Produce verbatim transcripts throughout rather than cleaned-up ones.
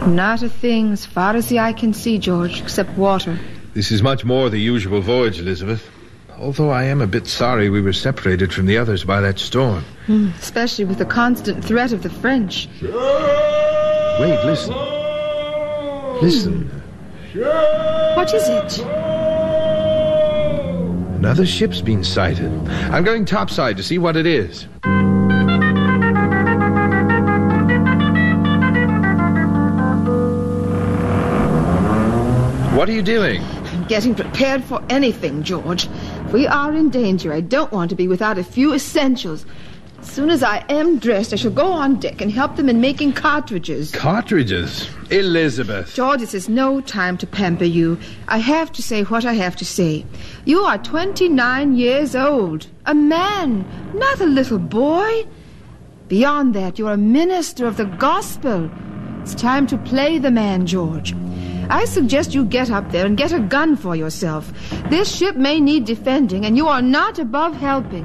Not a thing, as far as the eye can see, George, except water. This is much more the usual voyage, Elizabeth. Although I am a bit sorry we were separated from the others by that storm. Mm, especially with the constant threat of the French. Wait, listen. Listen. What is it? Another ship's been sighted. I'm going topside to see what it is. What are you doing? I'm getting prepared for anything, George. If we are in danger, I don't want to be without a few essentials. As soon as I am dressed, I shall go on deck and help them in making cartridges. Cartridges? Elizabeth. George, this is no time to pamper you. I have to say what I have to say. You are twenty-nine years old. A man, not a little boy. Beyond that, you're a minister of the gospel. It's time to play the man, George. I suggest you get up there and get a gun for yourself. This ship may need defending, and you are not above helping.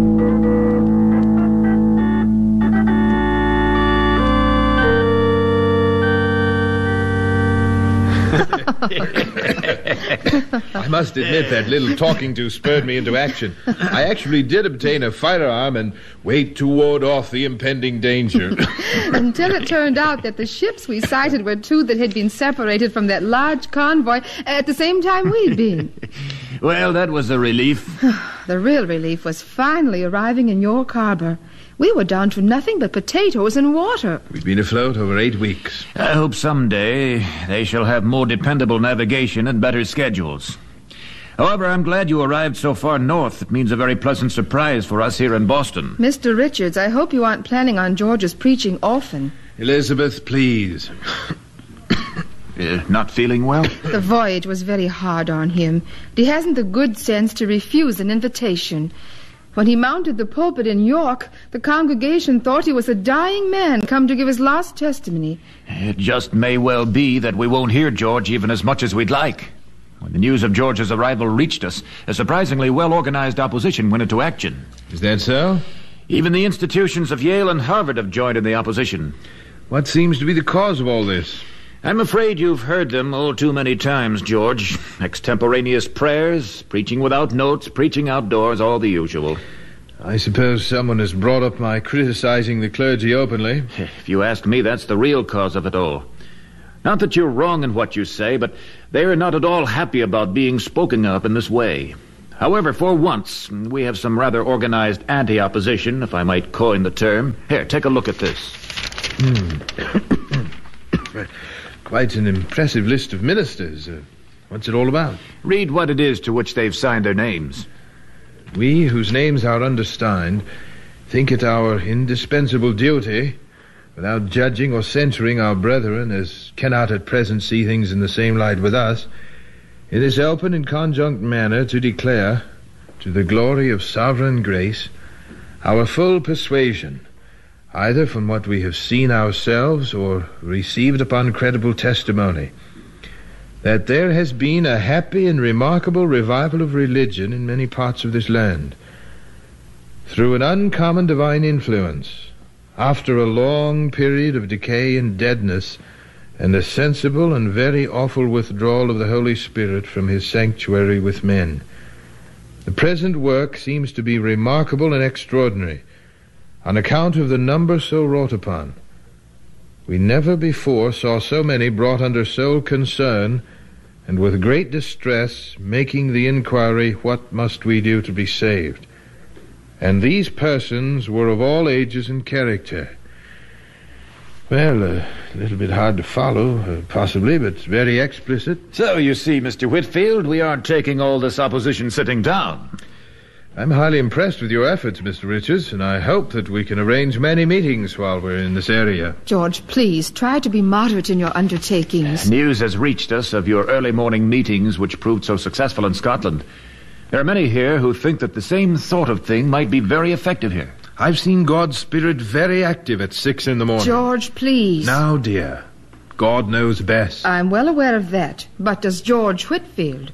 I must admit that little talking to spurred me into action. I actually did obtain a firearm and wait to ward off the impending danger. Until it turned out that the ships we sighted were two that had been separated from that large convoy at the same time we'd been. Well, that was a relief. The real relief was finally arriving in York Harbor. We were down to nothing but potatoes and water. We've been afloat over eight weeks. I hope someday they shall have more dependable navigation and better schedules. However, I'm glad you arrived so far north. It means a very pleasant surprise for us here in Boston. Mister Richards, I hope you aren't planning on George's preaching often. Elizabeth, please. uh, not feeling well? The voyage was very hard on him. He hasn't the good sense to refuse an invitation. When he mounted the pulpit in York, the congregation thought he was a dying man come to give his last testimony. It just may well be that we won't hear George even as much as we'd like. When the news of George's arrival reached us, a surprisingly well-organized opposition went into action. Is that so? Even the institutions of Yale and Harvard have joined in the opposition. What seems to be the cause of all this? I'm afraid you've heard them all too many times, George. Extemporaneous prayers, preaching without notes, preaching outdoors, all the usual. I suppose someone has brought up my criticizing the clergy openly. If you ask me, that's the real cause of it all. Not that you're wrong in what you say, but they're not at all happy about being spoken of in this way. However, for once, we have some rather organized anti-opposition, if I might coin the term. Here, take a look at this. Hmm. Quite an impressive list of ministers. Uh, what's it all about? Read what it is to which they've signed their names. We, whose names are undersigned, think it our indispensable duty, without judging or censuring our brethren, as cannot at present see things in the same light with us, in this open and conjunct manner to declare, to the glory of sovereign grace, our full persuasion, either from what we have seen ourselves or received upon credible testimony, that there has been a happy and remarkable revival of religion in many parts of this land, through an uncommon divine influence, after a long period of decay and deadness, and a sensible and very awful withdrawal of the Holy Spirit from his sanctuary with men. The present work seems to be remarkable and extraordinary, on account of the number so wrought upon. We never before saw so many brought under sole concern, and with great distress making the inquiry, what must we do to be saved? And these persons were of all ages and character. Well, uh, a little bit hard to follow, uh, possibly, but very explicit. So, you see, Mister Whitfield, we aren't taking all this opposition sitting down. I'm highly impressed with your efforts, Mister Richards, and I hope that we can arrange many meetings while we're in this area. George, please, try to be moderate in your undertakings. News has reached us of your early morning meetings, which proved so successful in Scotland. There are many here who think that the same sort of thing might be very effective here. I've seen God's Spirit very active at six in the morning. George, please. Now, dear, God knows best. I'm well aware of that, but does George Whitfield?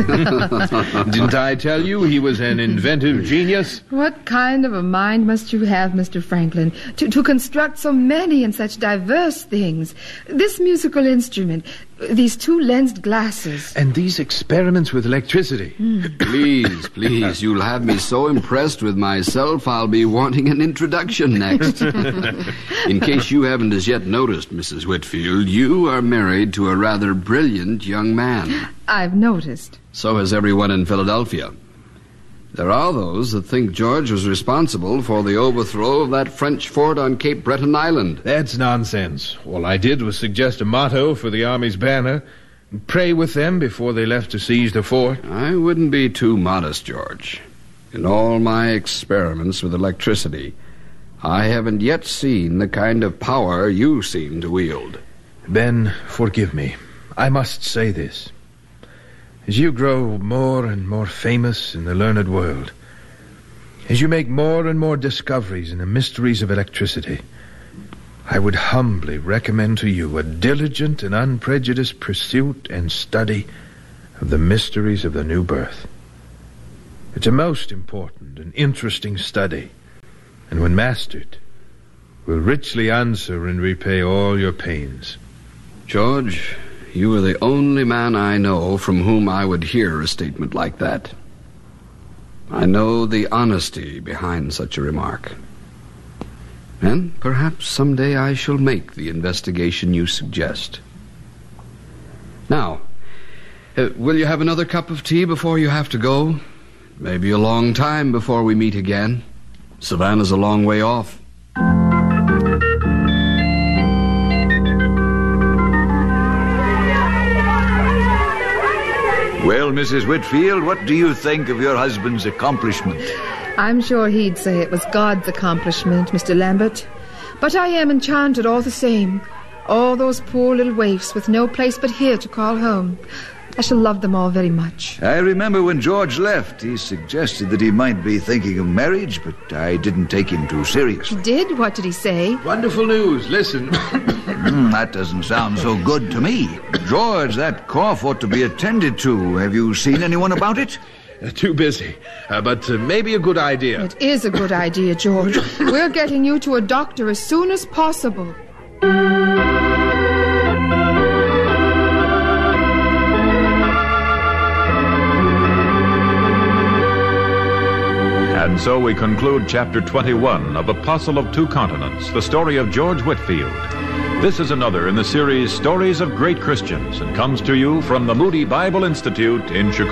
Didn't I tell you he was an inventive genius? What kind of a mind must you have, Mister Franklin, to, to construct so many and such diverse things? This musical instrument, these two lensed glasses. And these experiments with electricity. Mm. Please, please, you'll have me so impressed with myself, I'll be wanting an introduction next. In case you haven't as yet noticed, Missus Whitfield, you are married to a rather brilliant young man. I've noticed. So has everyone in Philadelphia. There are those that think George was responsible for the overthrow of that French fort on Cape Breton Island. That's nonsense. All I did was suggest a motto for the Army's banner and pray with them before they left to seize the fort. I wouldn't be too modest, George. In all my experiments with electricity, I haven't yet seen the kind of power you seem to wield. Ben, forgive me. I must say this. As you grow more and more famous in the learned world, as you make more and more discoveries in the mysteries of electricity, I would humbly recommend to you a diligent and unprejudiced pursuit and study of the mysteries of the new birth. It's a most important and interesting study, and when mastered, will richly answer and repay all your pains. George, you are the only man I know from whom I would hear a statement like that. I know the honesty behind such a remark. And perhaps someday I shall make the investigation you suggest. Now, uh, will you have another cup of tea before you have to go? Maybe a long time before we meet again. Savannah's a long way off. Well, Missus Whitfield, what do you think of your husband's accomplishment? I'm sure he'd say it was God's accomplishment, Mister Lambert. But I am enchanted all the same. All those poor little waifs with no place but here to call home. I shall love them all very much. I remember when George left, he suggested that he might be thinking of marriage, but I didn't take him too seriously. He did? What did he say? Wonderful news. Listen. mm, that doesn't sound so good to me. George, that cough ought to be attended to. Have you seen anyone about it? Uh, too busy, uh, but uh, maybe a good idea. It is a good idea, George. We're getting you to a doctor as soon as possible. And so we conclude Chapter twenty-one of Apostle of Two Continents, the story of George Whitfield. This is another in the series Stories of Great Christians and comes to you from the Moody Bible Institute in Chicago.